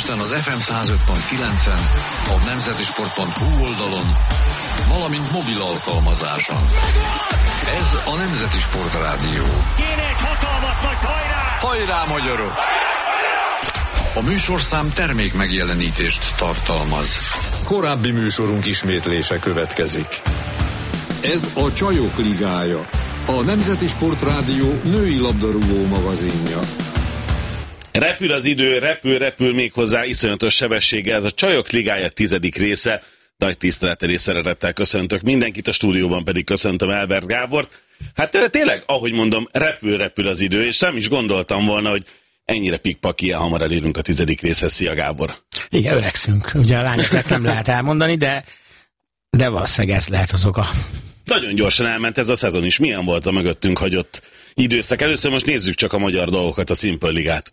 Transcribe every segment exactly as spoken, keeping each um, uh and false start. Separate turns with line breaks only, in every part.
Budapesten az ef em száz öt pont kilencen, a nemzeti sport pont hu oldalon, valamint mobil alkalmazáson. Ez a Nemzeti Sport Rádió.
Kéne egy hatalmas nagy hajrá!
Hajrá, magyarok! A műsorszám termék megjelenítést tartalmaz.
Korábbi műsorunk ismétlése következik. Ez a Csajok Ligája, a Nemzeti Sport Rádió női labdarúgó magazinja.
Repül az idő, repül, repül méghozzá iszonyatos sebességgel. Ez a Csajok Ligája tizedik része. Nagy tisztelettel és szeretettel köszöntök mindenkit, a stúdióban pedig köszöntöm Elbert Gábort. Hát tényleg, ahogy mondom, repül, repül az idő, és nem is gondoltam volna, hogy ennyire pikpak, ilyen hamar elérünk a tizedik részhez. Szia, Gábor!
Igen, öregszünk. Ugye a lányok ezt nem lehet elmondani, de, de valószínűleg ez lehet az oka.
Nagyon gyorsan elment ez a szezon is. Milyen volt a mögöttünk hagyott időszak? Először most nézzük csak a magyar dolgokat, a Simple Ligát.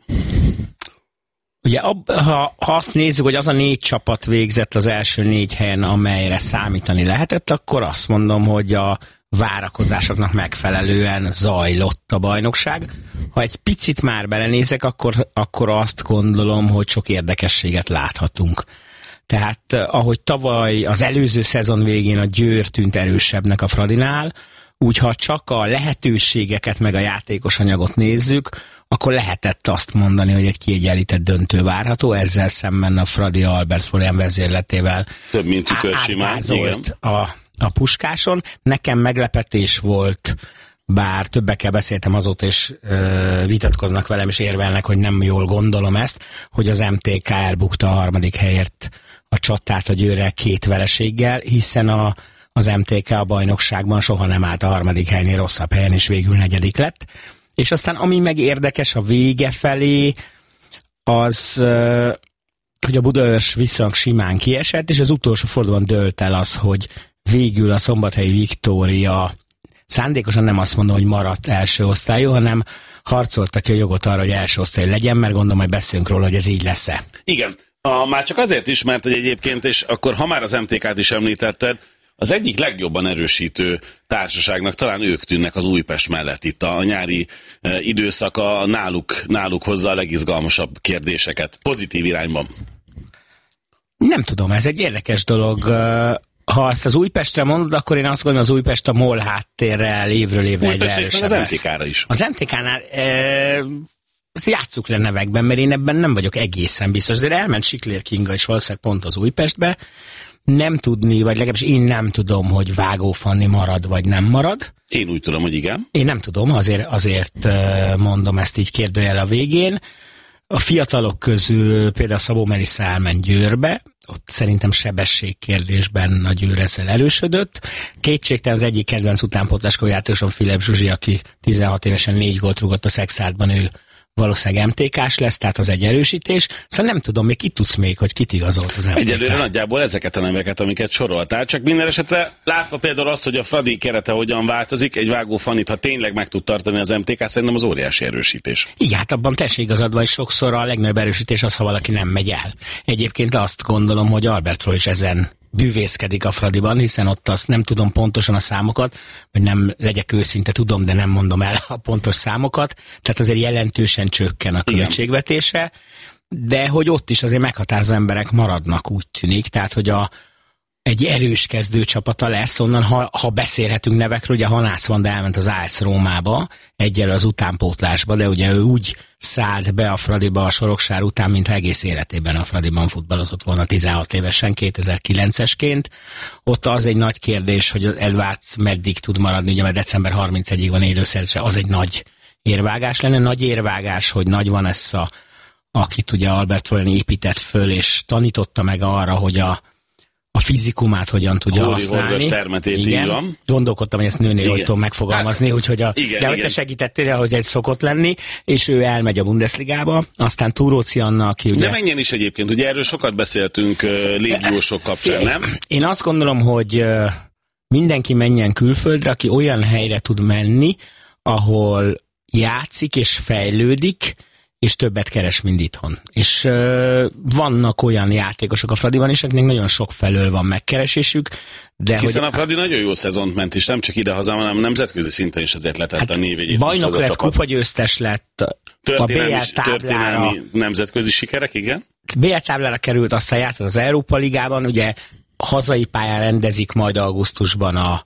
Ugye, ab, ha, ha azt nézzük, hogy az a négy csapat végzett az első négy helyen, amelyre számítani lehetett, akkor azt mondom, hogy a várakozásoknak megfelelően zajlott a bajnokság. Ha egy picit már belenézek, akkor, akkor azt gondolom, hogy sok érdekességet láthatunk. Tehát ahogy tavaly az előző szezon végén a Győr tűnt erősebbnek a Fradinál, úgy ha csak a lehetőségeket meg a játékos anyagot nézzük, akkor lehetett azt mondani, hogy egy kiegyenlített döntő várható, ezzel szemben a Fradi Albert Florian vezérletével
több mint tükörsimán, igen.
A, a Puskáson. Nekem meglepetés volt, bár többekkel beszéltem azóta, és ö, vitatkoznak velem, és érvelnek, hogy nem jól gondolom ezt, hogy az em té ká elbukta a harmadik helyért a csatát a Győrrel két vereséggel, hiszen a, az em té ká a bajnokságban soha nem állt a harmadik helynél rosszabb helyen, és végül negyedik lett. És aztán ami meg érdekes a vége felé, az, hogy a Budaörs viszonylag simán kiesett, és az utolsó fordulóban dőlt el az, hogy végül a Szombathelyi Viktória szándékosan nem azt mondom, hogy maradt első osztályú, hanem harcoltak ki a jogot arra, hogy első osztályú legyen, mert gondolom, hogy beszélünk róla, hogy ez így lesz-e.
Igen, a, már csak azért is, mert hogy egyébként, és akkor ha már az em té kát is említetted, az egyik legjobban erősítő társaságnak talán ők tűnnek az Újpest mellett itt a nyári e, időszaka, náluk, náluk hozza a legizgalmasabb kérdéseket, pozitív irányban.
Nem tudom, ez egy érdekes dolog. Ha azt az Újpestre mondod, akkor én azt gondolom, az Újpest a MOL háttérrel évről évre egyre erősebb
az em té ká-ra is.
Az em té ká-nál e, játsszuk le nevekben, mert én ebben nem vagyok egészen biztos. Azért elment Siklér Kinga is valószínűleg pont az Újpestbe. Nem tudni, vagy legalábbis én nem tudom, hogy Vágó Fanni marad, vagy nem marad.
Én úgy tudom, hogy igen.
Én nem tudom, azért, azért mondom ezt így kérdőjel a végén. A fiatalok közül például Szabó Melissa elment Győrbe, ott szerintem sebességkérdésben a Győr ezzel erősödött. Kétségtelen az egyik kedvenc utánpótláskorú játékosom Filip Zsuzsi, aki tizenhat évesen négy gólt rúgott a Szexárdban, ő valószínűleg em té ká-s lesz, tehát az egy erősítés. Szóval nem tudom, még ki tudsz még, hogy kit igazolt az em té ká.
Egyelőre nagyjából ezeket a neveket, amiket soroltál, csak minden esetre látva például azt, hogy a Fradi kerete hogyan változik, egy Vágó Fannit, ha tényleg meg tud tartani az em té ká, szerintem az óriási erősítés.
Igen, hát abban tessék igazad van, és sokszor a legnagyobb erősítés az, ha valaki nem megy el. Egyébként azt gondolom, hogy Albertról is ezen bűvészkedik a Fradiban, hiszen ott azt nem tudom pontosan a számokat, vagy nem legyek őszinte, tudom, de nem mondom el a pontos számokat, tehát azért jelentősen csökken a költségvetése, de hogy ott is azért meghatározó emberek maradnak, úgy tűnik, tehát hogy a, egy erős kezdőcsapata lesz onnan, ha, ha beszélhetünk nevekről, ugye Hanász Vanda elment az á es Rómába, egyelő az utánpótlásba, de ugye ő úgy szállt be a Fradiba a Soroksár után, mintha egész életében a Fradiban futballozott volna tizenhat évesen, kétezer-kilencesként. Ott az egy nagy kérdés, hogy az Edwards meddig tud maradni, ugye mert december harmincegyedikéig van élőszerződése, az egy nagy érvágás lenne. Nagy érvágás, hogy nagy van ez a, akit ugye Albert Florian épített föl, és tanította meg arra, hogy a a fizikumát hogyan tudja
Hóri
használni.
Termetét, igen. Van.
Gondolkodtam, hogy ezt nőnél hogy tudom megfogalmazni, hát, úgyhogy a,
igen,
de hogy te segítettél, hogy egy szokott lenni, és ő elmegy a Bundesligába, aztán Túróci Anna, aki ugye...
De menjen is egyébként, ugye erről sokat beszéltünk uh, légiósok kapcsán, nem?
Én azt gondolom, hogy uh, mindenki menjen külföldre, aki olyan helyre tud menni, ahol játszik és fejlődik, és többet keres, mint itthon. És uh, vannak olyan játékosok a Fradiban is, akiknek nagyon sok felől van megkeresésük, de
hiszen
hogy...
a Fradi nagyon jó szezont ment, és nem csak ide-haza, hanem nemzetközi szinten is azért letett hát a névjegyét.
Bajnok lett, kupagyőztes lett,
történelmi,
a bé el táblára...
Történelmi nemzetközi sikerek, igen?
bé el táblára került, aztán játszott az Európa Ligában, ugye hazai pályán rendezik majd augusztusban a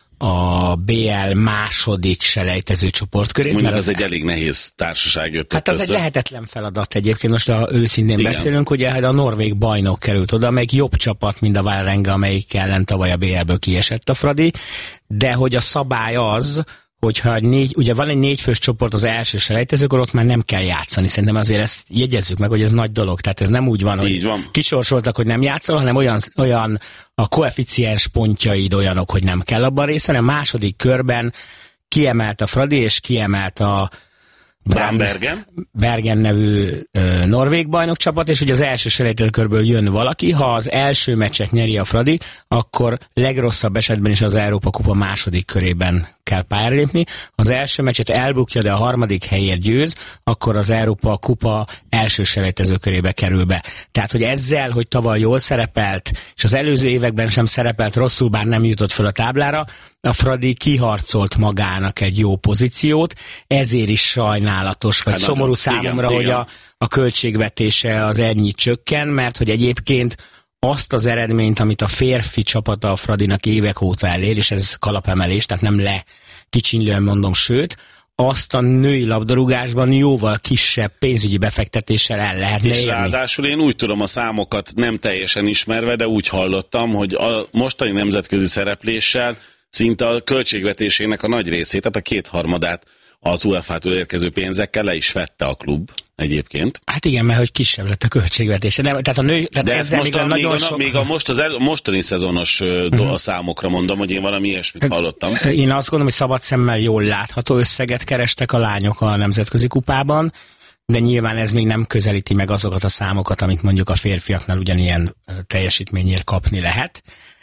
a bé el második selejtező csoportkörét.
Mondjuk
mert
az, az egy elég nehéz társaság jött.
Hát az össze. Egy lehetetlen feladat egyébként, most ha őszintén igen. beszélünk, ugye a norvég bajnok került oda, amelyik jobb csapat, mint a Vålerenga, amelyik ellen tavaly a bé elből kiesett a Fradi, de hogy a szabály az, hogyha négy, ugye van egy négyfős csoport az első selejtezőkor, ott már nem kell játszani. Szerintem azért ezt jegyezzük meg, hogy ez nagy dolog. Tehát ez nem úgy van, hogy van. Kisorsoltak, hogy nem játszol, hanem olyan, olyan a koeficiens pontjaid olyanok, hogy nem kell abban részt venni. A második körben kiemelt a Fradi, és kiemelt a
Brandbergen.
Bergen nevű ö, norvég bajnokcsapat, és ugye az első selejtezőkörből jön valaki, ha az első meccset nyeri a Fradi, akkor legrosszabb esetben is az Európa Kupa második körében kell pályára lépni. Az első meccset elbukja, de a harmadik helyért győz, akkor az Európa Kupa első selejtezőkörébe kerül be. Tehát, hogy ezzel, hogy tavaly jól szerepelt, és az előző években sem szerepelt rosszul, bár nem jutott föl a táblára, a Fradi kiharcolt magának egy jó pozíciót, ezért is sajnálatos, vagy hát szomorú nagyon, számomra, igen, hogy igen. A, a költségvetése az ennyit csökken, mert hogy egyébként azt az eredményt, amit a férfi csapata a Fradinak évek óta elér, és ez kalapemelés, tehát nem le kicsinlően mondom, sőt, azt a női labdarúgásban jóval kisebb pénzügyi befektetéssel el lehetne
és
érni.
Ráadásul én úgy tudom a számokat nem teljesen ismerve, de úgy hallottam, hogy a mostani nemzetközi szerepléssel szinte a költségvetésének a nagy részét, tehát a kétharmadát az u e fá től érkező pénzekkel le is vette a klub egyébként.
Hát igen, mert hogy kisebb lett a költségvetése. Nem, tehát a nő, tehát
de ez most
még a,
nagyon
még a,
sok... még a most az el, mostani szezonos uh-huh. a számokra mondom, hogy én valami ilyesmit tehát hallottam.
Én azt gondolom, hogy szabad szemmel jól látható összeget kerestek a lányok a nemzetközi kupában, de nyilván ez még nem közelíti meg azokat a számokat, amit mondjuk a férfiaknál ugyanilyen teljesítményért kapni lehet.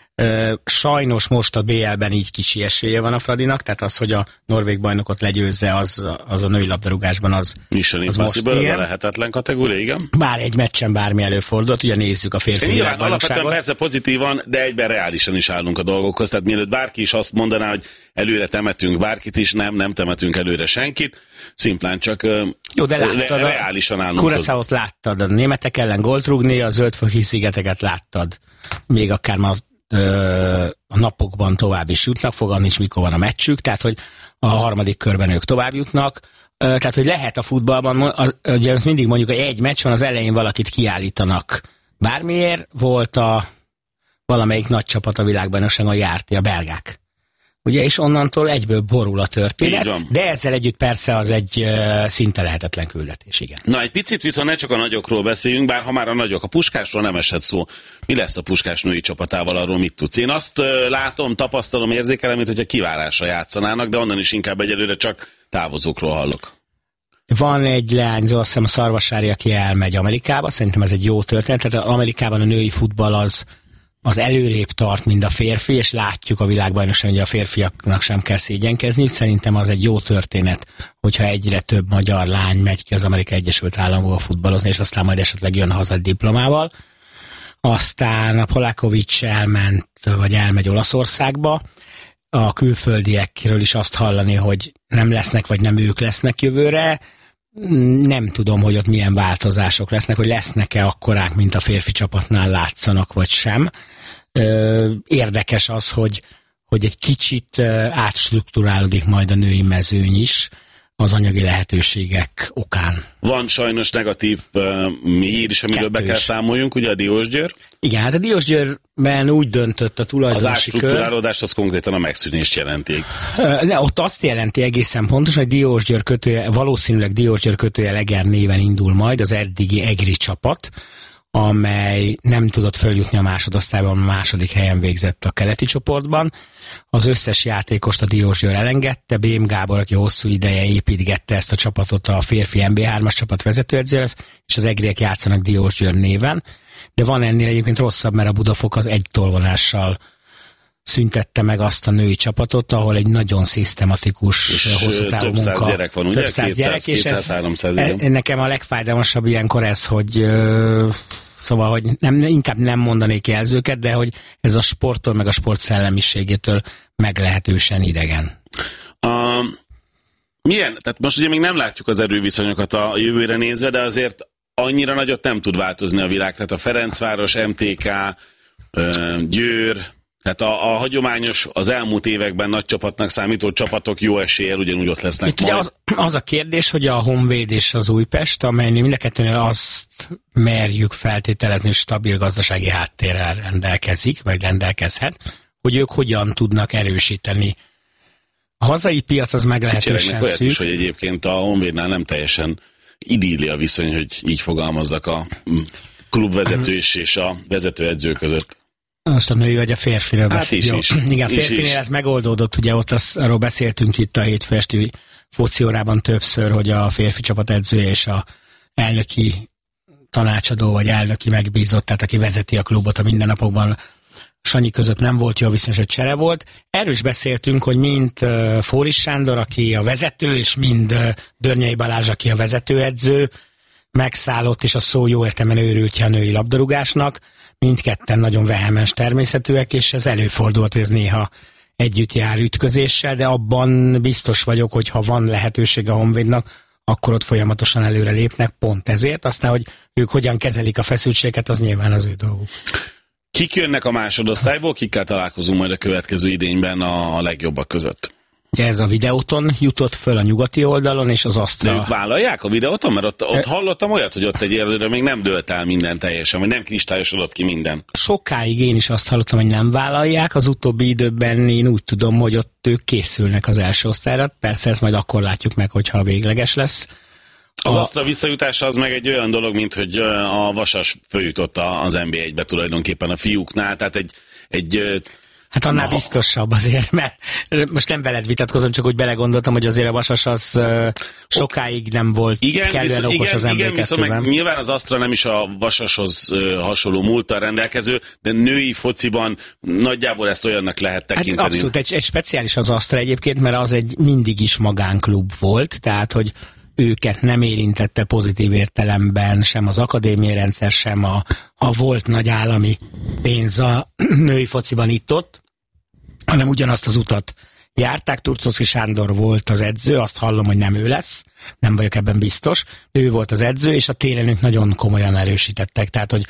Sajnos most a bé el-ben így kicsi esélye van a Fradinak, tehát az, hogy a norvég bajnokot legyőzze, az, az a női labdarúgásban az,
az most ilyen. Lehetetlen kategória, igen.
Bár egy meccsen bármi előfordult, ugye nézzük a férfi
nyilván alapvetően persze pozitívan, de egyben reálisan is állunk a dolgokhoz, tehát mielőtt bárki is azt mondaná, hogy előre temetünk bárkit is, nem, nem temetünk előre senkit, szimplán csak
jó, de láttad,
re- reálisan állunk.
Curaçaót láttad, a németek ellen gólt rúgni, a Zöld-foki szigeteket láttad, még akár már a napokban tovább is jutnak, fogalmam is, mikor van a meccsük, tehát hogy a harmadik körben ők tovább jutnak, tehát hogy lehet a futballban, ugye azt mindig mondjuk, hogy egy meccs van, az elején valakit kiállítanak. Bármiért volt a valamelyik nagy csapat a világbajnokságon járti, a belgák. Ugye, és onnantól egyből borul a történet, de ezzel együtt persze az egy uh, szinte lehetetlen küldetés, igen.
Na, egy picit viszont ne csak a nagyokról beszéljünk, bár ha már a nagyok, a Puskásról nem esett szó. Mi lesz a Puskás női csapatával, arról mit tudsz? Én azt uh, látom, tapasztalom, érzékelem, mint hogyha kivárásra játszanának, de onnan is inkább egyelőre csak távozókról hallok.
Van egy leányzó, azt hiszem a Szarvasári, aki elmegy Amerikába, szerintem ez egy jó történet, tehát Amerikában a női futball az az előrébb tart, mint a férfi, és látjuk a világbajnokságon, hogy a férfiaknak sem kell szégyenkezni. Szerintem az egy jó történet, hogyha egyre több magyar lány megy ki az Amerikai Egyesült Államokba futballozni, és aztán majd esetleg jön haza diplomával. Aztán a Polákovics elment, vagy elmegy Olaszországba. A külföldiekről is azt hallani, hogy nem lesznek, vagy nem ők lesznek jövőre. Nem tudom, hogy ott milyen változások lesznek, hogy lesznek-e akkorák, mint a férfi csapatnál látszanak, vagy sem. Érdekes az, hogy, hogy egy kicsit átstruktúrálódik majd a női mezőny is az anyagi lehetőségek okán.
Van sajnos negatív uh, hír is, amiről be kell számoljunk, ugye a Diósgyőr?
Igen, hát a Diósgyőrben úgy döntött a tulajdonosi
Az átstruktúrálódás az konkrétan a megszűnést jelenti.
Ne, ott azt jelenti egészen pontosan, hogy Diósgyőr kötője, valószínűleg Diósgyőr kötője Eger néven indul majd az eddigi egri csapat, amely nem tudott följutni a másodosztályban, a második helyen végzett a keleti csoportban. Az összes játékost a Diósgyőr elengedte, Bém Gábor, aki hosszú ideje építgette ezt a csapatot, a férfi em bé hármas csapat vezetőedző lesz, és az egriek játszanak Diósgyőr néven. De van ennél egyébként rosszabb, mert a Budafok az egy tolvonással szüntette meg azt a női csapatot, ahol egy nagyon szisztematikus,
és
hosszú távú
több
munka.
száz gyerek van, ugye?
Több száz gyerek, és ez,
háromszáz,
e, nekem a legfájdalmasabb ilyenkor ez, hogy ö, szóval, hogy nem, inkább nem mondanék jelzőket, de hogy ez a sporttól, meg a sport szellemiségétől meglehetősen idegen.
A, milyen? Tehát most ugye még nem látjuk az erőviszonyokat a jövőre nézve, de azért annyira nagyot nem tud változni a világ. Tehát a Ferencváros, em té ká, Győr, tehát a, a hagyományos, az elmúlt években nagy csapatnak számító csapatok jó eséllyel ugyanúgy ott lesznek.
Itt ugye az, az a kérdés, hogy a Honvéd és az Újpest, amelynél mind a kettőnél azt merjük feltételezni, hogy stabil gazdasági háttérrel rendelkezik, vagy rendelkezhet, hogy ők hogyan tudnak erősíteni. A hazai piac az meglehetősen szűk.
Is, hogy egyébként a Honvédnál nem teljesen idilli a viszony, hogy így fogalmazzak a klubvezető és a vezetőedző között.
Most a női vagy a férfiről
hát
beszél.
Is, is.
Igen, a férfinél ez megoldódott, ugye ott az, arról beszéltünk itt a hétfő esti foci órában többször, hogy a férfi csapat edzője és a elnöki tanácsadó vagy elnöki megbízott, tehát aki vezeti a klubot a mindennapokban, Sanyi között nem volt jó viszonyos, hogy csere volt. Erről is beszéltünk, hogy mind uh, Fóris Sándor, aki a vezető, és mind uh, Dörnyei Balázs, aki a vezetőedző, megszállott, és a szó jó értelemben őrültje a női labdarúgásnak. Mindketten nagyon vehemens természetűek, és ez előfordult, hogy ez néha együtt jár ütközéssel, de abban biztos vagyok, hogy ha van lehetőség a Honvédnak, akkor ott folyamatosan előre lépnek, pont ezért. Aztán, hogy ők hogyan kezelik a feszültséget, az nyilván az ő dolguk.
Kik jönnek a másodosztályból, kikkel találkozunk majd a következő idényben a legjobbak között?
Ez a Videóton jutott föl a nyugati oldalon, és az Astra...
De ők vállalják a Videóton? Mert ott, ott hallottam olyat, hogy ott egyelőre még nem dőlt el minden teljesen, vagy nem kristályosodott ki minden.
Sokáig én is azt hallottam, hogy nem vállalják, az utóbbi időben én úgy tudom, hogy ott ők készülnek az első osztályra, persze ezt majd akkor látjuk meg, hogyha végleges lesz.
Az
a...
Astra visszajutása az meg egy olyan dolog, mint hogy a Vasas följutott az en bé egybe tulajdonképpen a fiúknál, tehát egy... egy
Hát annál
no.
biztosabb azért, mert most nem veled vitatkozom, csak úgy belegondoltam, hogy azért a Vasas az uh, sokáig nem volt
igen,
kellően
viszont,
okos
igen,
az em bé kettőben.
Igen, viszont meg nyilván az Astra nem is a Vasashoz uh, hasonló múlttal rendelkező, de női fociban nagyjából ezt olyannak lehet tekinteni.
Hát abszolút, egy, egy speciális az Astra egyébként, mert az egy mindig is magánklub volt, tehát hogy őket nem érintette pozitív értelemben sem az akadémiai rendszer, sem a, a volt nagy állami pénz a női fociban itt-ott, hanem ugyanazt az utat járták. Turcoszki Sándor volt az edző, azt hallom, hogy nem ő lesz, nem vagyok ebben biztos, de ő volt az edző, és a télen ők nagyon komolyan erősítettek, tehát hogy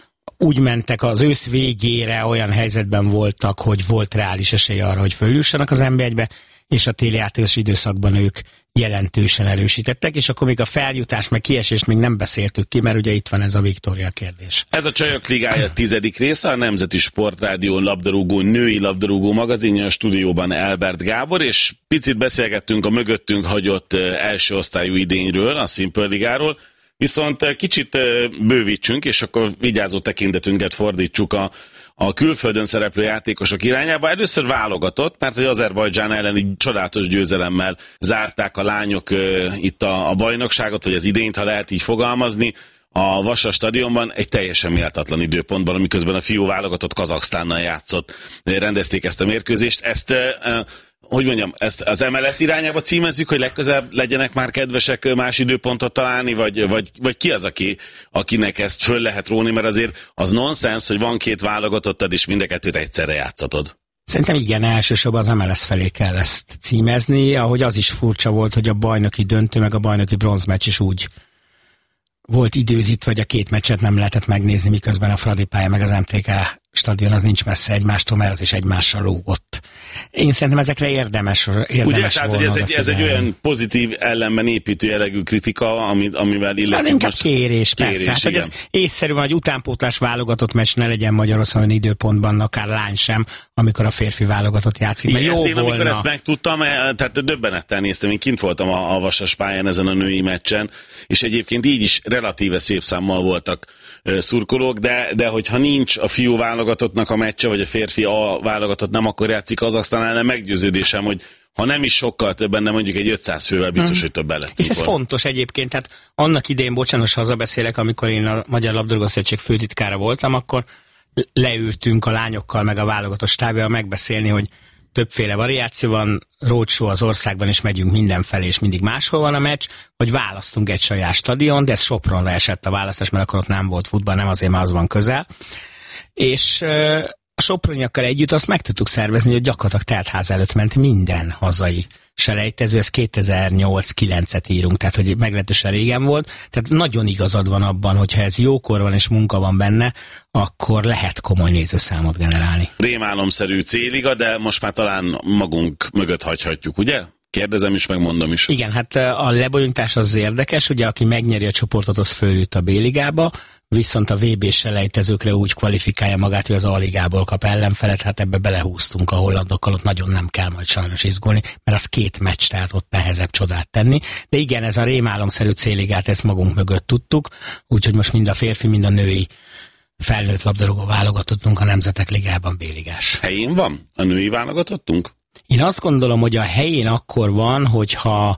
úgy mentek az ősz végére, olyan helyzetben voltak, hogy volt reális esély arra, hogy följussanak az en bé egybe, és a téli játékos időszakban ők jelentősen erősítettek, és akkor még a feljutás, meg kiesést még nem beszéltük ki, mert ugye itt van ez a Viktória kérdés.
Ez a Csajok Ligája tizedik része, a Nemzeti Sportrádió labdarúgó, női labdarúgó magazinja, a stúdióban Elbert Gábor, és picit beszélgettünk a mögöttünk hagyott első osztályú idényről, a Simple Ligáról, viszont kicsit bővítsünk, és akkor vigyázó tekintetünket fordítsuk a a külföldön szereplő játékosok irányába. Először válogatott, mert hogy Azerbajdzsán elleni csodálatos győzelemmel zárták a lányok uh, itt a, a bajnokságot, vagy az idényt, ha lehet így fogalmazni, a Vasas stadionban egy teljesen méltatlan időpontban, amiközben a fiú válogatott Kazaksztánnal játszott. Rendezték ezt a mérkőzést. Ezt, uh, hogy mondjam, ezt az em el es irányába címezzük, hogy legközelebb legyenek már kedvesek más időpontot találni, vagy, vagy, vagy ki az, aki, akinek ezt föl lehet róni, mert azért az nonsens, hogy van két válogatottad, és mind a kettőt egyszerre játszatod.
Szerintem igen, elsősorban az em el es felé kell ezt címezni, ahogy az is furcsa volt, hogy a bajnoki döntő, meg a bajnoki bronzmeccs is úgy volt időzítve, hogy a két meccset nem lehetett megnézni, miközben a Fradi pálya meg az em té ká stadion az nincs messze egymástól, mert az is egymással lógott. Én szerintem ezekre érdemes, érdemes
ugye, tehát, hogy ez egy, ez egy olyan pozitív ellenben építő jellegű kritika, amit, amivel illetve
hát inkább most... kérés, persze. Kérés, hát, hogy ez észszerű van, hogy utánpótlás válogatott meccs ne legyen Magyarországon időpontban, akár lány sem, amikor a férfi válogatott játszik.
Igen,
jó
ezt én,
volna.
amikor ezt megtudtam, tehát döbbenettel néztem, én kint voltam a, a Vasas pályán ezen a női meccsen, és egyébként így is relatíve szép számmal voltak uh, szurkolók, de, de hogyha nincs a fiú válogatottnak a meccse, vagy a férfi A válogatott nem akkor játszik, Kazaksztán ellen meggyőződésem, hogy ha nem is sokkal többen, de mondjuk egy ötszáz fővel biztos, hmm. hogy többen lettünk.
És ez
volna.
Fontos egyébként, tehát annak idején, bocsános, hazabeszélek, amikor én a Magyar Labdarúgó Szövetség főtitkára voltam, akkor leültünk a lányokkal, meg a válogatott stábjával megbeszélni, hogy többféle variáció van, roadshow az országban, és megyünk mindenfelé, és mindig máshol van a meccs, hogy választunk egy saját stadion, de ez Sopronra esett a választás, mert akkor ott nem volt futball, nem azért, mert az van közel. És a soproniakkal együtt azt meg tudtuk szervezni, hogy gyakorlatilag teltház előtt ment minden hazai selejtező, ez kétezer-nyolc kilencet írunk, tehát hogy meglehetősen régen volt, tehát nagyon igazad van abban, hogyha ez jókor van és munka van benne, akkor lehet komoly nézőszámot generálni.
Rémálomszerű céliga, de most már talán magunk mögött hagyhatjuk, ugye? Kérdezem is, meg mondom is.
Igen, hát a lebonyolítás az érdekes, ugye aki megnyeri a csoportot, az följut a B-ligába, viszont a vé bé selejtezőkre úgy kvalifikálja magát, hogy az A-ligából kap ellenfelet, hát ebbe belehúztunk a hollandokkal, ott nagyon nem kell majd sajnos izgulni, mert az két meccs, tehát ott nehezebb csodát tenni. De igen, ez a rémálomszerű C-ligát, ezt magunk mögött tudtuk, úgyhogy most mind a férfi, mind a női felnőtt labdarúgó válogatottunk a Nemzetek Ligában B-ligás.
Helyén van a női válogatottunk?
Én azt gondolom, hogy a helyén akkor van, hogyha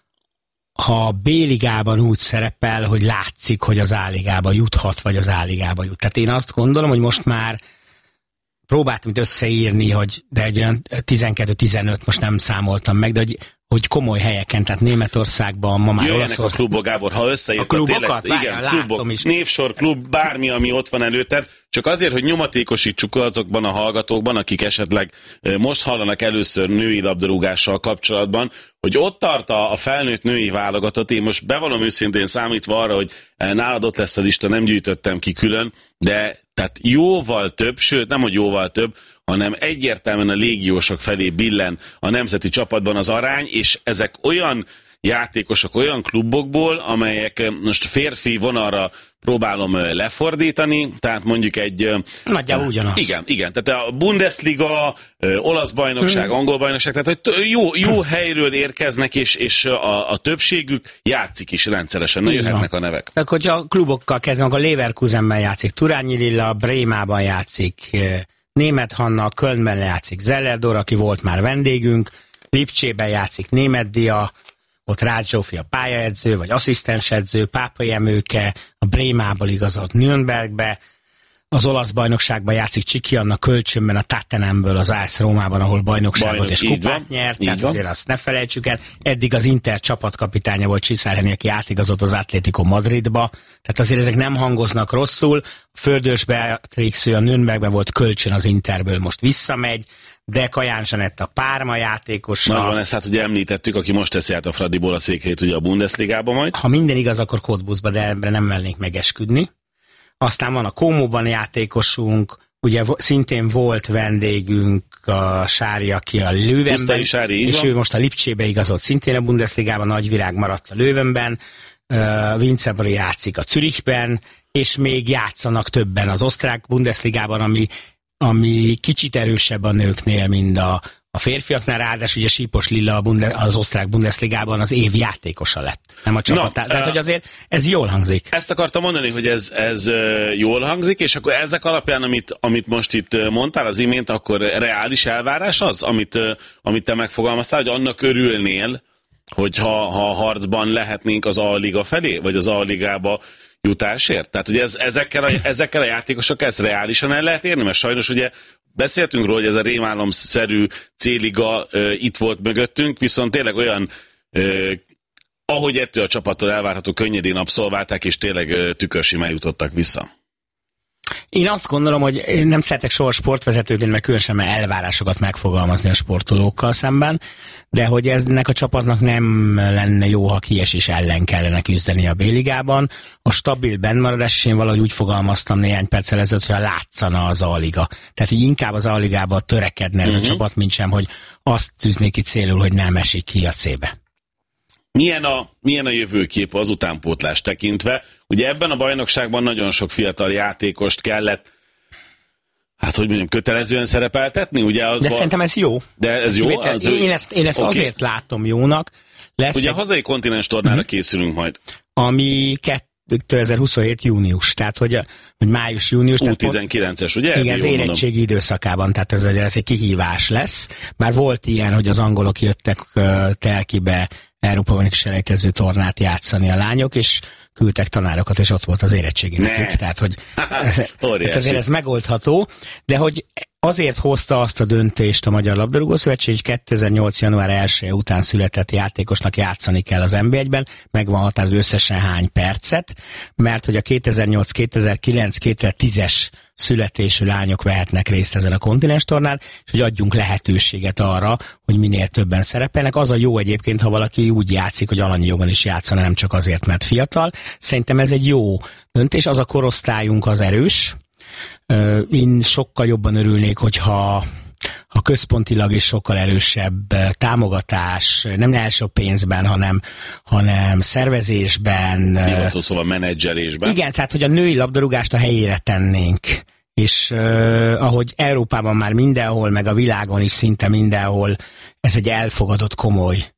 ha a B-ligában úgy szerepel, hogy látszik, hogy az A-ligába juthat, vagy az A-ligába jut. Tehát én azt gondolom, hogy most már próbáltam itt összeírni, hogy de egy olyan tizenkettő-tizenöt, most nem számoltam meg, de hogy, hogy komoly helyeken, tehát Németországban, ma már
Jöjjenek
Olaszország...
a klubok, Gábor, ha összeírtad.
A klubokat?
Tényleg, igen,
Várjál,
klubok,
is.
névsor, klub, bármi, ami ott van előtted, csak azért, hogy nyomatékosítsuk azokban a hallgatókban, akik esetleg most hallanak először női labdarúgással kapcsolatban, hogy ott tart a felnőtt női válogatott. Én most bevallom őszintén számítva arra, hogy nálad ott lesz a lista, nem gyűjtöttem ki külön, de tehát jóval több, sőt nem, hogy jóval több, hanem egyértelműen a légiósok felé billen a nemzeti csapatban az arány, és ezek olyan játékosok, olyan klubokból, amelyek most férfi vonalra próbálom lefordítani, tehát mondjuk egy...
Nagyjából ugyanaz.
Igen, igen, tehát a Bundesliga, olasz bajnokság, hmm. angol bajnokság, tehát hogy jó, jó helyről érkeznek, és, és a, a többségük játszik is rendszeresen, na jöhetnek a nevek.
Tehát, hogyha a klubokkal kezdünk, a Leverkusenben játszik Turányi Lilla, Brémában játszik Németh Hanna, Kölnben játszik Zellerdor, aki volt már vendégünk, Lipcsében játszik Németh Dia, ott Rácz Zsófi a pályaedző, vagy asszisztensedző, Pápai Emőke, a Brémából igazolt Nürnbergbe, az olasz bajnokságban játszik Csiki Anna, kölcsönben a Tottenhamből az á es Rómában, ahol bajnokságot Bajnok, és kupát van, nyert, tehát van. Azért azt ne felejtsük el. Eddig az Inter csapatkapitánya volt Csiszárhenyi, aki átigazolt az Atlético Madridba, tehát azért ezek nem hangoznak rosszul. Földös Beatrix, ő a Nürnbergben volt kölcsön az Interből, most visszamegy, de Kaján Zsanett a Párma játékosa.
Nagyban ezt hát ugye említettük, aki most teszi át a Fradiból a székhelyét ugye a Bundesligába majd.
Ha minden igaz, akkor Cottbusba, de ebbre nem mernék megesküdni. Aztán van a Kómóban játékosunk, ugye szintén volt vendégünk a Sári, aki a Lővenben,
Sári,
és ő most a Lipcsébe igazolt, szintén a Bundesligában, Nagyvirág maradt a Lővenben, uh, Vincebri játszik a Zürichben, és még játszanak többen az osztrák Bundesligában, ami, ami kicsit erősebb a nőknél, mint a, a férfiaknál, ráadásul ugye Sípos Lilla a Bunde, az osztrák Bundesligában az év játékosa lett, nem a csapat. No, Tehát, uh, hogy azért ez jól hangzik.
Ezt akartam mondani, hogy ez, ez jól hangzik, és akkor ezek alapján, amit, amit most itt mondtál az imént, akkor reális elvárás az, amit, amit te megfogalmaztál, hogy annak örülnél, hogyha ha harcban lehetnénk az A-liga felé, vagy az A-ligába jutásért? Tehát, hogy ez, ezekkel, a, ezekkel a játékosokkal ezt reálisan el lehet érni, mert sajnos ugye beszéltünk róla, hogy ez a rémálomszerű C-liga uh, itt volt mögöttünk, viszont tényleg olyan, uh, ahogy ettől a csapattól elvárható, könnyedén abszolválták, és tényleg uh, tükörsimán jutottak vissza.
Én azt gondolom, hogy én nem szeretek soha sportvezetőként, meg különösen elvárásokat megfogalmazni a sportolókkal szemben, de hogy ennek a csapatnak nem lenne jó, ha kiesés ellen kellene küzdeni a B-ligában. A stabil bennmaradás, és én valahogy úgy fogalmaztam néhány perccel ezelőtt, hogy látszana az A-liga. Tehát, hogy inkább az A-ligába törekedne ez uh-huh. a csapat, mint sem, hogy azt tűznék ki célul, hogy nem esik ki a C-be.
Milyen a, milyen a jövőkép az utánpótlást tekintve? Ugye ebben a bajnokságban nagyon sok fiatal játékost kellett, hát hogy mondjam, kötelezően szerepeltetni? Ugye az
de
van...
szerintem ez jó.
De ez jó?
Az én ezt, én ezt okay. azért látom jónak. Lesz
ugye
egy...
a hazai kontinens tornára uh-huh. készülünk majd.
Ami kétezer-huszonhét június, tehát hogy, hogy május-június.
U tizenkilences, ugye?
Igen, az érettségi időszakában, tehát ez, ez egy kihívás lesz. Már volt ilyen, hogy az angolok jöttek uh, Telkibe Európa-bajnoki selejtező tornát játszani a lányok, és küldtek tanárokat, és ott volt az érettségi nekik. Tehát, hogy ez, hát azért ez megoldható, de hogy azért hozta azt a döntést a Magyar Labdarúgó-szövetség, hogy kétezer-nyolc. január elseje után született játékosnak játszani kell az en bé egyben, meg van határozva összesen hány percet, mert hogy a kétezer-nyolc, kétezer-kilenc, kétezer-tízes születésű lányok vehetnek részt ezen a kontinens tornán, és hogy adjunk lehetőséget arra, hogy minél többen szerepelnek. Az a jó egyébként, ha valaki úgy játszik, hogy alanyi jogon is játszana, nem csak azért, mert fiatal. Szerintem ez egy jó döntés, az a korosztályunk az erős. Én sokkal jobban örülnék, hogyha ha központilag is sokkal erősebb támogatás, nem első pénzben, hanem, hanem szervezésben.
Hivató szóval menedzselésben.
Igen, tehát hogy a női labdarúgást a helyére tennénk. És uh, ahogy Európában már mindenhol, meg a világon is szinte mindenhol, ez egy elfogadott komoly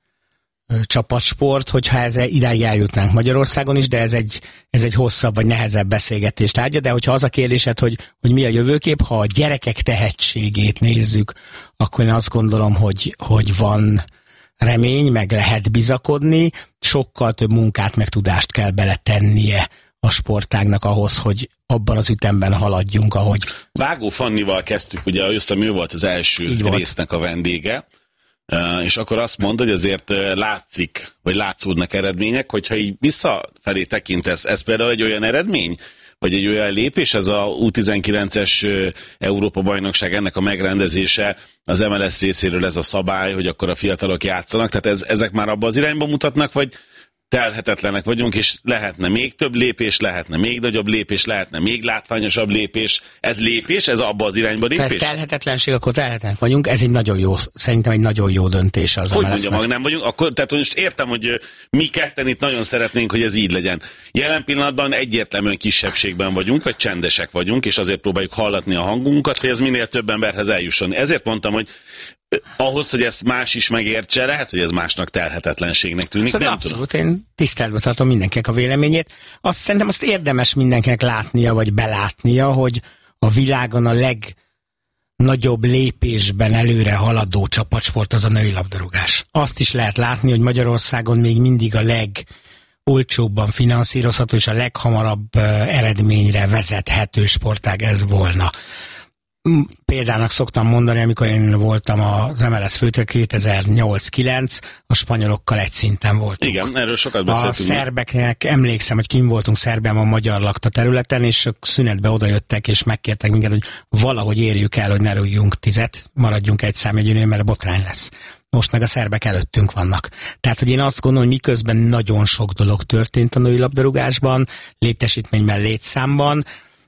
csapatsport, hogyha ez idáig eljutnánk Magyarországon is, de ez egy, ez egy hosszabb vagy nehezebb beszélgetés tárgya, de hogyha az a kérdésed, hogy, hogy mi a jövőkép, ha a gyerekek tehetségét nézzük, akkor én azt gondolom, hogy, hogy van remény, meg lehet bizakodni, sokkal több munkát meg tudást kell beletennie a sportágnak ahhoz, hogy abban az ütemben haladjunk, ahogy...
Vágó Fannival kezdtük, ugye összem ő volt az első résznek a vendége, Uh, és akkor azt mondod, hogy azért uh, látszik, vagy látszódnak eredmények, hogyha így visszafelé tekintesz, ez például egy olyan eredmény, vagy egy olyan lépés, ez a U tizenkilences uh, Európa-bajnokság, ennek a megrendezése, az em el es részéről ez a szabály, hogy akkor a fiatalok játszanak, tehát ez, ezek már abba az irányba mutatnak, vagy telhetetlenek vagyunk, és lehetne még több lépés, lehetne még nagyobb lépés, lehetne még látványosabb lépés. Ez lépés? Ez abba az irányba lépés?
Ha ez telhetetlenség, akkor telhetetlenek vagyunk. Ez egy nagyon jó, szerintem egy nagyon jó döntés az
Hogy mondjam, ha nem vagyunk? Akkor, tehát most értem, hogy mi ketten itt nagyon szeretnénk, hogy ez így legyen. Jelen pillanatban egyértelműen kisebbségben vagyunk, vagy csendesek vagyunk, és azért próbáljuk hallatni a hangunkat, hogy ez minél több emberhez eljusson. Ezért mondtam, hogy ahhoz, hogy ezt más is megértse, lehet, hogy ez másnak telhetetlenségnek tűnik,
szóval
nem
abszolút,
tudom.
Én tiszteletbe tartom mindenkinek a véleményét. Azt szerintem azt érdemes mindenkinek látnia, vagy belátnia, hogy a világon a legnagyobb lépésben előre haladó csapatsport az a női labdarúgás. Azt is lehet látni, hogy Magyarországon még mindig a legolcsóbban finanszírozható és a leghamarabb eredményre vezethető sportág ez volna. Példának szoktam mondani, amikor én voltam az em el es főtől kétezer-nyolc-kilenc, a spanyolokkal egy szinten voltunk.
Igen, erről sokat beszéltünk.
A szerbeknek, emlékszem, hogy kim voltunk Szerbiában a magyar lakta területen, és szünetbe odajöttek, és megkértek minket, hogy valahogy érjük el, hogy ne rújjunk tizet, maradjunk egy számjegyűnél, mert a botrány lesz. Most meg a szerbek előttünk vannak. Tehát, hogy én azt gondolom, hogy miközben nagyon sok dolog történt a női labdarúgásban, létesítményben, létszámban,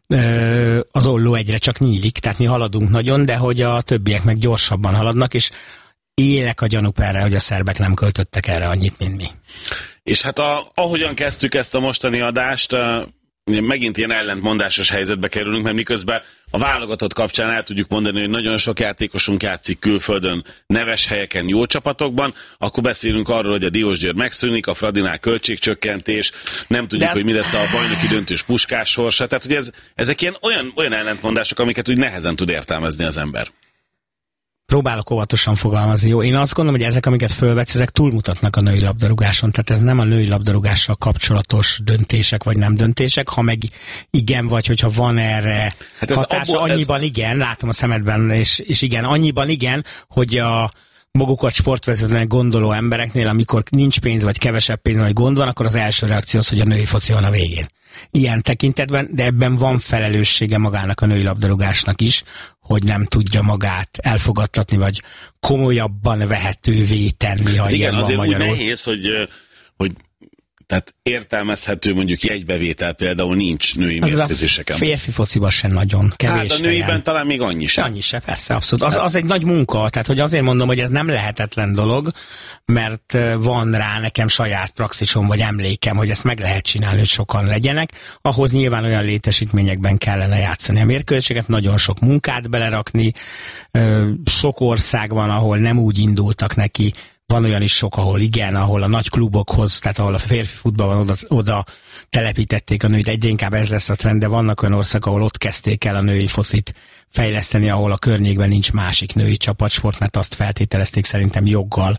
az olló egyre csak nyílik, tehát mi haladunk nagyon, de hogy a többiek meg gyorsabban haladnak, és élek a gyanúk erre, hogy a szerbek nem költöttek erre annyit, mint mi.
És hát a, ahogyan kezdtük ezt a mostani adást, megint ilyen ellentmondásos helyzetbe kerülünk, mert miközben a válogatott kapcsán el tudjuk mondani, hogy nagyon sok játékosunk játszik külföldön, neves helyeken, jó csapatokban, akkor beszélünk arról, hogy a Diósgyőr megszűnik, a Fradinál költségcsökkentés, nem tudjuk, ez... hogy mi lesz a bajnoki döntős Puskás sorsa, tehát hogy ez, ezek ilyen olyan, olyan ellentmondások, amiket úgy nehezen tud értelmezni az ember.
Próbálok óvatosan fogalmazni. Jó, én azt gondolom, hogy ezek, amiket fölvetsz, ezek túlmutatnak a női labdarúgáson, tehát ez nem a női labdarúgással kapcsolatos döntések, vagy nem döntések, ha meg igen, vagy hogyha van erre hát hatása, abból, annyiban ez... igen, látom a szemedben, és, és igen, annyiban igen, hogy a magukat sportvezetőnek gondoló embereknél, amikor nincs pénz, vagy kevesebb pénz, vagy gond van, akkor az első reakció az, hogy a női foci van a végén. Ilyen tekintetben, de ebben van felelőssége magának a női labdarúgásnak is, hogy nem tudja magát elfogadtatni, vagy komolyabban vehetővé tenni, ha
igen,
ilyen van
azért
magyarul.
Úgy nehéz, hogy, hogy tehát értelmezhető mondjuk jegybevétel például nincs női
az
mérkőzéseken.
A férfi fociban sem nagyon kevés.
Hát a nőiben
helyen.
Talán még annyi sem.
Annyi sem, persze, abszolút. Az, az egy nagy munka, tehát hogy azért mondom, hogy ez nem lehetetlen dolog, mert van rá nekem saját praxisom, vagy emlékem, hogy ezt meg lehet csinálni, hogy sokan legyenek. Ahhoz nyilván olyan létesítményekben kellene játszani a mérkőzéseket, nagyon sok munkát belerakni, sok ország van, ahol nem úgy indultak neki. Van olyan is sok, ahol igen, ahol a nagy klubokhoz, tehát ahol a férfi futballban oda, oda telepítették a nőit, egyre inkább ez lesz a trend, de vannak olyan országok, ahol ott kezdték el a női focit fejleszteni, ahol a környékben nincs másik női csapatsport, mert azt feltételezték szerintem joggal,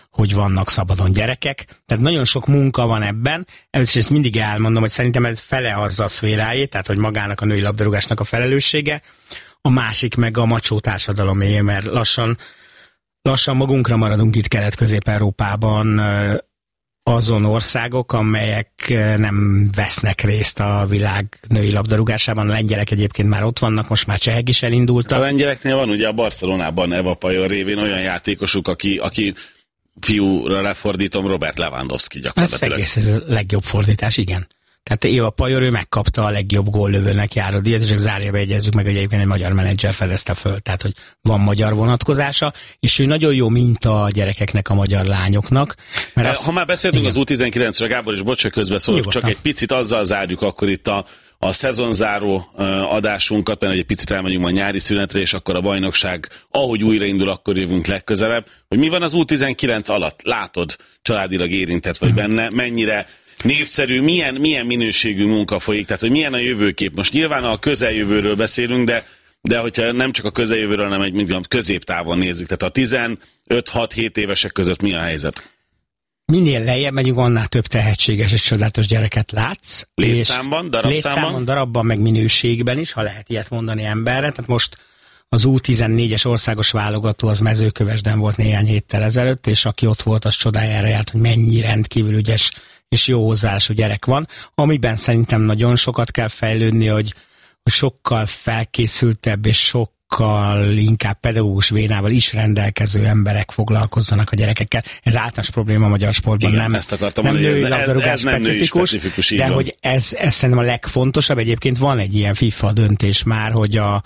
hogy vannak szabadon gyerekek. Tehát nagyon sok munka van ebben, és ezt mindig elmondom, hogy szerintem ez fele az a szférájé, tehát hogy magának a női labdarúgásnak a felelőssége, a másik meg a macsó társadalomé, mert lassan, lassan magunkra maradunk itt Kelet-Közép-Európában, azon országok, amelyek nem vesznek részt a világ női labdarúgásában. A lengyelek egyébként már ott vannak, most már csehek is elindultak.
A lengyeleknél van ugye a Barcelonában Eva Pajor révén olyan játékosuk, aki, aki fiúra lefordítom, Robert Lewandowski gyakorlatilag.
Ez egész, ez a legjobb fordítás, igen. Tehát Éva Pajor, ő megkapta a legjobb góllövőnek járó díjat, és csak zárjába egyezzük meg, hogy egyébként egy magyar menedzser fedezte föl, tehát hogy van magyar vonatkozása, és ő nagyon jó minta a gyerekeknek, a magyar lányoknak. Mert
ha
az,
már beszéltünk
igen.
az U tizenkilencre, Gábor, és bocs, hogy közbeszólok, csak egy picit azzal zárjuk akkor itt a, a szezonzáró adásunkat, mert egy picit elmegyünk a nyári szünetre, és akkor a bajnokság, ahogy újraindul, akkor jövünk legközelebb, hogy mi van az U tizenkilenc alatt? Látod, családilag érintett vagy benne, mennyire népszerű, milyen, milyen minőségű munka folyik, tehát hogy milyen a jövőkép. Most nyilván a közeljövőről beszélünk, de, de hogyha nem csak a közeljövőről, hanem egy mondjam, középtávon nézzük. Tehát a tizenöt hat-hét évesek között mi a helyzet?
Minél lejjebb megyünk, annál több tehetséges és csodálatos gyereket látsz.
Létszámban, darabszámban?
Létszámban, darabban, meg minőségben is, ha lehet ilyet mondani emberre. Tehát most az U tizennégyes országos válogató az Mezőkövesden volt néhány héttel ezelőtt, és aki ott volt, az csodájára járt, hogy mennyi rendkívül ügyes és jó hozzáállású gyerek van, amiben szerintem nagyon sokat kell fejlődni, hogy, hogy sokkal felkészültebb és sokkal inkább pedagógus vénával is rendelkező emberek foglalkozzanak a gyerekekkel. Ez általános probléma a magyar sportban.
Igen,
nem,
ezt akartam
nem
mondani,
női
ez,
labdarúgás
ez, ez nem
specifikus,
női specifikus,
de
van.
hogy ez, ez szerintem a legfontosabb. Egyébként van egy ilyen FIFA döntés már, hogy a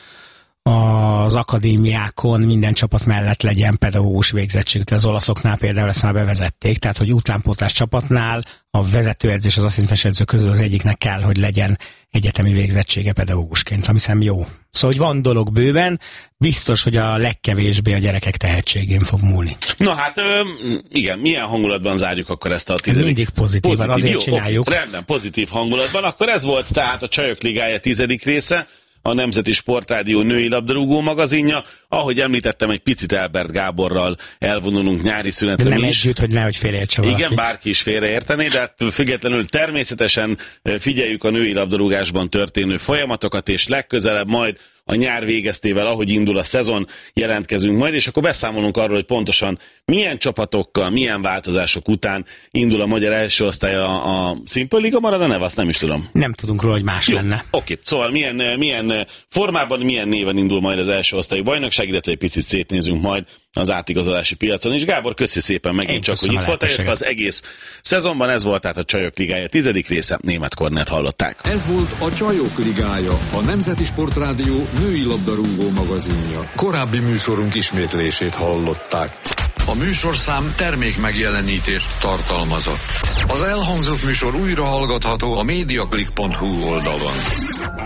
az akadémiákon minden csapat mellett legyen pedagógus végzettség. Tehát az olaszoknál például ezt már bevezették, tehát hogy utánpótlás csapatnál a vezetőedzés, az asszisztens edző közül az egyiknek kell, hogy legyen egyetemi végzettsége pedagógusként, ami hiszem jó. Szóval, hogy van dolog bőven, biztos, hogy a legkevésbé a gyerekek tehetségén fog múlni.
Na hát, ö, igen, milyen hangulatban zárjuk akkor ezt a tizedik?
Mindig pozitívan, pozitív, azért jó, csináljuk.
Oké, rendben, pozitív hangulatban. Akkor ez volt tehát a Csajok Ligája tizedik része, a Nemzeti Sportrádió női labdarúgó magazinja. Ahogy említettem, egy picit Elbert Gáborral elvonulunk nyári szünetre.
De nem
mi is.
együtt, hogy nehogy félreértse valaki.
Igen, bárki is félreértené, de hát függetlenül természetesen figyeljük a női labdarúgásban történő folyamatokat, és legközelebb majd a nyár végeztével, ahogy indul a szezon, jelentkezünk majd, és akkor beszámolunk arról, hogy pontosan milyen csapatokkal, milyen változások után indul a magyar első osztály a, a Simple Liga marad, a neve, azt nem is tudom.
Nem tudunk róla, hogy más
Jó,
lenne.
Oké, szóval milyen, milyen formában, milyen néven indul majd az első osztályú bajnokság, illetve egy picit szétnézünk majd az átigazolási piacon is. Gábor, köszi szépen megint Én csak, hogy itt voltál, az egész szezonban. Ez volt tehát a Csajok Ligája tizedik része, Németh Kornélt hallották.
Ez volt a Csajok Ligája, a Nemzeti Sportrádió női labdarúgó magazinja. Korábbi műsorunk ismétlését hallották. A műsorszám termék megjelenítést tartalmazott. Az elhangzott műsor újra hallgatható a mediaclick pont hu oldalon.